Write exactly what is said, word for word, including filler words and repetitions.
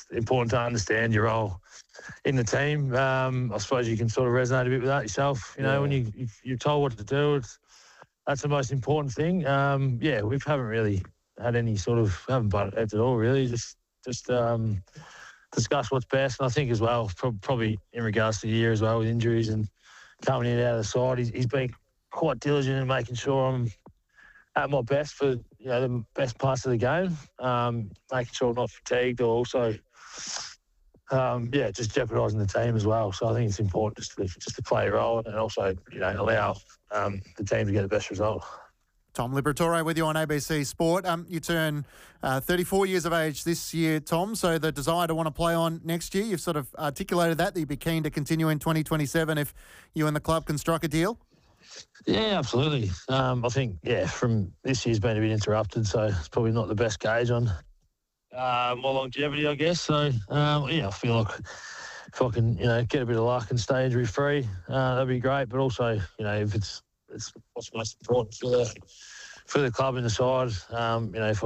important to understand your role in the team. Um, I suppose you can sort of resonate a bit with that yourself. You know, Yeah. when you if you're told what to do, it's that's the most important thing. Um, yeah, we haven't really had any sort of haven't butted heads at all. Really, just just um, discuss what's best. And I think as well, prob- probably in regards to the year as well with injuries and coming in and out of the side, he's, he's been quite diligent in making sure I'm at my best for you know the best parts of the game. Um, making sure I'm not fatigued, or also um, yeah, just jeopardising the team as well. So I think it's important just to just to play a role and also you know allow um, the team to get the best result. Tom Liberatore with you on A B C Sport. Um, you turn uh, thirty-four years of age this year, Tom, so the desire to want to play on next year, you've sort of articulated that, that you'd be keen to continue in twenty twenty-seven if you and the club can strike a deal? Yeah, absolutely. Um, I think, yeah, from this year's been a bit interrupted, so it's probably not the best gauge on uh, my longevity, I guess. So, um, yeah, I feel like if I can, you know, get a bit of luck and stay injury-free, uh, that'd be great. But also, you know, if it's it's what's most important for the for the club and the side, um, you know, if I